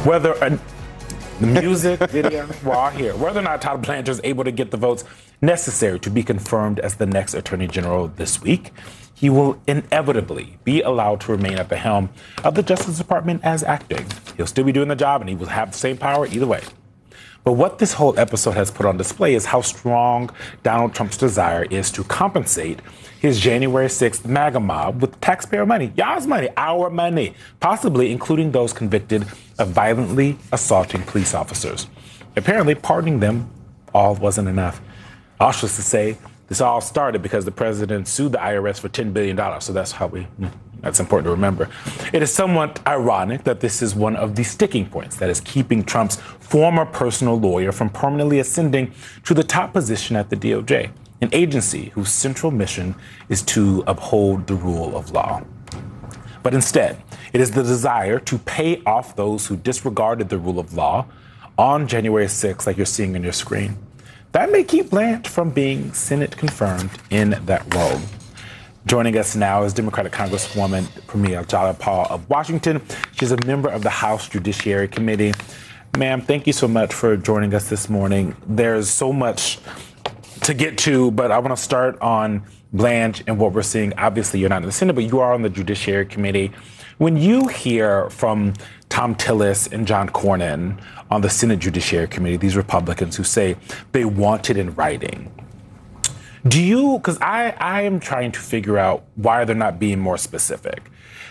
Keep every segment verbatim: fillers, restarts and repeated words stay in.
Whether a, the music video, we're all here. Whether or not Todd Blanchard is able to get the votes necessary to be confirmed as the next Attorney General this week, he will inevitably be allowed to remain at the helm of the Justice Department as acting. He'll still be doing the job, and he will have the same power either way. But what this whole episode has put on display is how strong Donald Trump's desire is to compensate his January sixth MAGA mob with taxpayer money, y'all's money, our money, possibly including those convicted of violently assaulting police officers. Apparently, pardoning them all wasn't enough. Also, to say this all started because the president sued the I R S for ten billion dollars. So that's how we, that's important to remember. It is somewhat ironic that this is one of the sticking points that is keeping Trump's former personal lawyer from permanently ascending to the top position at the D O J, an agency whose central mission is to uphold the rule of law. But instead, it is the desire to pay off those who disregarded the rule of law on January sixth, like you're seeing on your screen. That may keep Blanche from being Senate confirmed in that role. Joining us now is Democratic Congresswoman Pramila Jayapal of Washington. She's a member of the House Judiciary Committee. Ma'am, thank you so much for joining us this morning. There's so much to get to, but I want to start on Blanche and what we're seeing. Obviously, you're not in the Senate, but you are on the Judiciary Committee. When you hear from Thom Tillis and John Cornyn on the Senate Judiciary Committee, these Republicans who say they want it in writing, do you, because I, I am trying to figure out why they're not being more specific.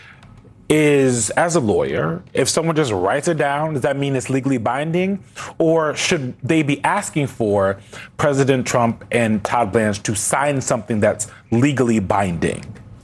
Is, as a lawyer, if someone just writes it down, does that mean it's legally binding? Or should they be asking for President Trump and Todd Blanchard to sign something that's legally binding?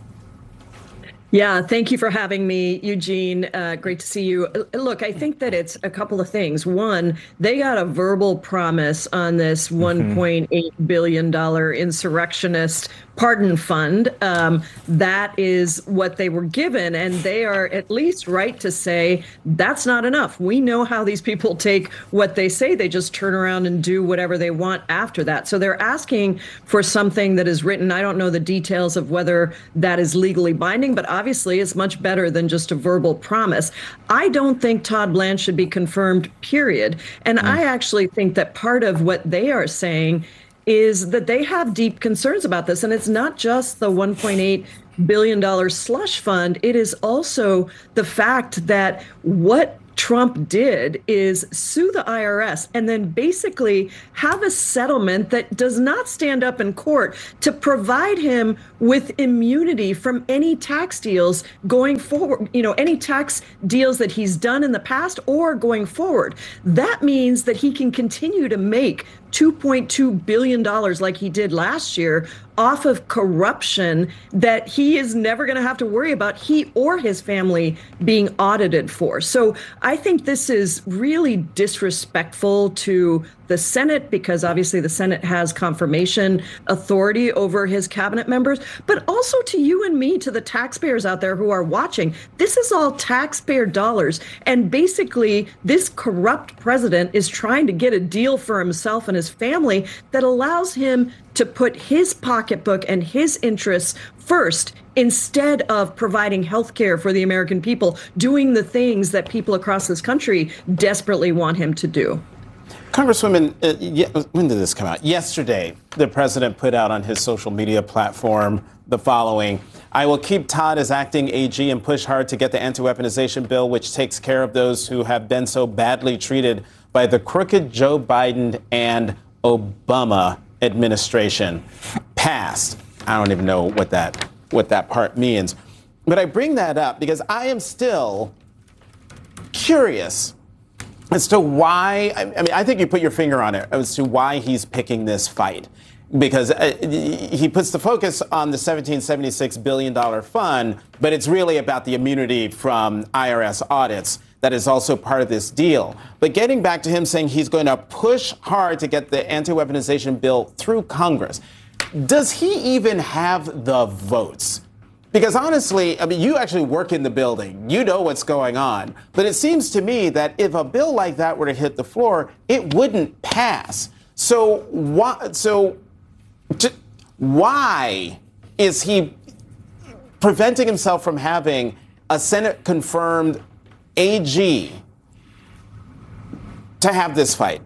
Yeah, thank you for having me, Eugene. Uh, great to see you. Look, I think that it's a couple of things. One, they got a verbal promise on this mm-hmm. one point eight billion dollars insurrectionist pardon fund. Um, that is what they were given, and they are at least right to say that's not enough. We know how these people take what they say. They just turn around and do whatever they want after that. So they're asking for something that is written. I don't know the details of whether that is legally binding, but obviously it's much better than just a verbal promise. I don't think Todd Blanchard should be confirmed, period. And mm. I actually think that part of what they are saying is that they have deep concerns about this. And it's not just the one point eight billion dollars slush fund. It is also the fact that what Trump did is sue the I R S and then basically have a settlement that does not stand up in court to provide him with immunity from any tax deals going forward, you know, any tax deals that he's done in the past or going forward. That means that he can continue to make two point two billion dollars like he did last year off of corruption that he is never going to have to worry about, he or his family being audited for. So I think this is really disrespectful to the Senate, because obviously the Senate has confirmation authority over his cabinet members, but also to you and me, to the taxpayers out there who are watching. This is all taxpayer dollars. And basically, this corrupt president is trying to get a deal for himself and his family that allows him to put his pocketbook and his interests first instead of providing health care for the American people, doing the things that people across this country desperately want him to do. Congresswoman, uh, yeah, when did this come out? Yesterday, the president put out on his social media platform the following: I will keep Todd as acting A G and push hard to get the anti-weaponization bill, which takes care of those who have been so badly treated by the crooked Joe Biden and Obama administration, passed. I don't even know what that what that part means. But I bring that up because I am still curious as to why, I mean, I think you put your finger on it, as to why he's picking this fight. Because uh, he puts the focus on the seventeen seventy-six billion dollars fund, but it's really about the immunity from I R S audits that is also part of this deal. But getting back to him saying he's going to push hard to get the anti-weaponization bill through Congress, does he even have the votes? Because honestly, I mean, you actually work in the building. You know what's going on. But it seems to me that if a bill like that were to hit the floor, it wouldn't pass. So why, so t- why is he preventing himself from having a Senate-confirmed A G to have this fight?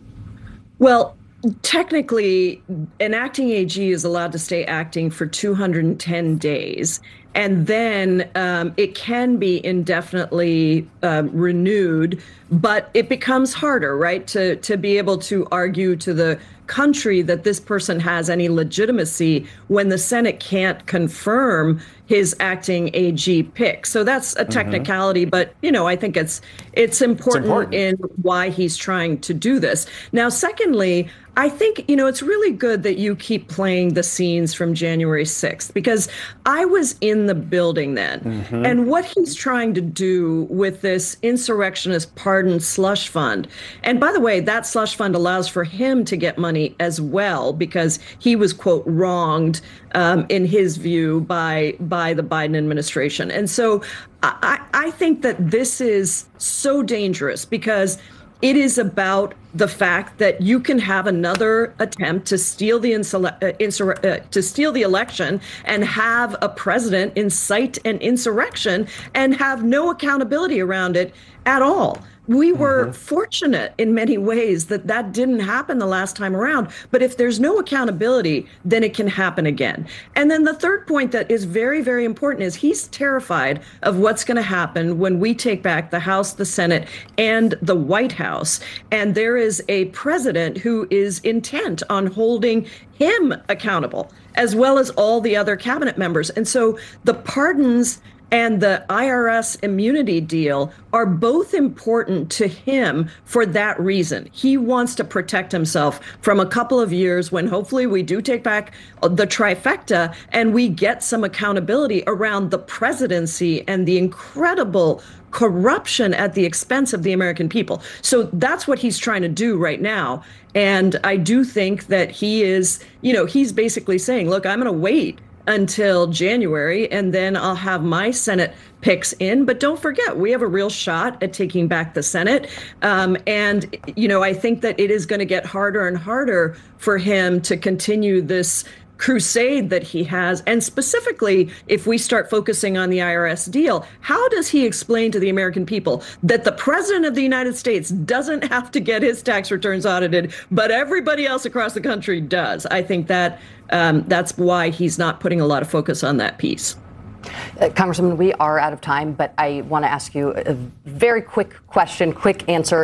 Well, technically, an acting A G is allowed to stay acting for two hundred ten days. And then um, it can be indefinitely uh, renewed, but it becomes harder, right, to, to be able to argue to the country that this person has any legitimacy when the Senate can't confirm his acting A G pick. So that's a technicality, mm-hmm. but, you know, I think it's it's important, it's important in why he's trying to do this. Now, secondly, I think, you know, it's really good that you keep playing the scenes from January sixth, because I was in the building then. Mm-hmm. And what he's trying to do with this insurrectionist pardon slush fund, and by the way, that slush fund allows for him to get money as well, because he was, quote, wronged um, in his view by by the Biden administration. And so I, I think that this is so dangerous, because it is about the fact that you can have another attempt to steal the insula- uh, insur- uh, to steal the election and have a president incite an insurrection and have no accountability around it at all. We were mm-hmm. fortunate in many ways that that didn't happen the last time around. But if there's no accountability, then it can happen again. And then the third point that is very, very important is he's terrified of what's going to happen when we take back the House, the Senate, and the White House. And there is a president who is intent on holding him accountable, as well as all the other cabinet members. And so the pardons and the I R S immunity deal are both important to him for that reason. He wants to protect himself from a couple of years when hopefully we do take back the trifecta and we get some accountability around the presidency and the incredible corruption at the expense of the American people. So that's what he's trying to do right now. And I do think that he is, you know, he's basically saying, look, I'm going to wait until January, and then I'll have my Senate picks in. But don't forget, we have a real shot at taking back the Senate. Um, and, you know, I think that it is going to get harder and harder for him to continue this crusade that he has. And specifically, if we start focusing on the I R S deal, how does he explain to the American people that the president of the United States doesn't have to get his tax returns audited, but everybody else across the country does? I think that um, that's why he's not putting a lot of focus on that piece. Uh, Congresswoman, we are out of time, but I want to ask you a very quick question, quick answer.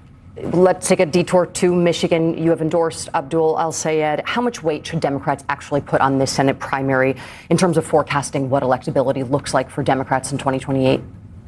Let's take a detour to Michigan. You have endorsed Abdul El-Sayed. How much weight should Democrats actually put on this Senate primary in terms of forecasting what electability looks like for Democrats in twenty twenty-eight?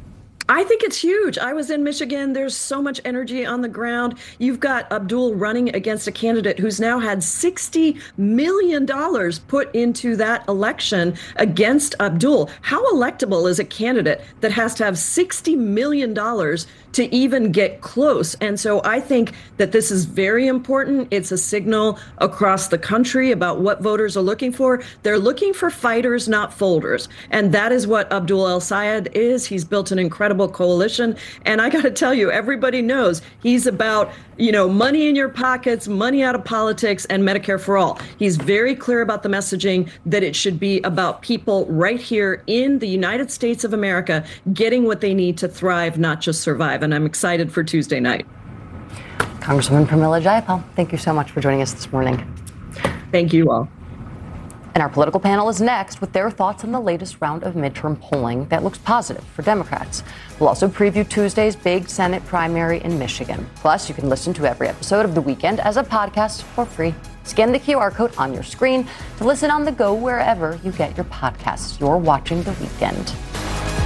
I think it's huge. I was in Michigan. There's so much energy on the ground. You've got Abdul running against a candidate who's now had sixty million dollars put into that election against Abdul. How electable is a candidate that has to have sixty million dollars to even get close? And so I think that this is very important. It's a signal across the country about what voters are looking for. They're looking for fighters, not folders. And that is what Abdul El-Sayed is. He's built an incredible coalition. And I got to tell you, everybody knows he's about, you know, money in your pockets, money out of politics, and Medicare for all. He's very clear about the messaging that it should be about people right here in the United States of America getting what they need to thrive, not just survive. And I'm excited for Tuesday night. Congresswoman Pramila Jayapal, thank you so much for joining us this morning. Thank you all. And our political panel is next with their thoughts on the latest round of midterm polling that looks positive for Democrats. We'll also preview Tuesday's big Senate primary in Michigan. Plus, you can listen to every episode of The Weekend as a podcast for free. Scan the Q R code on your screen to listen on the go wherever you get your podcasts. You're watching The Weekend.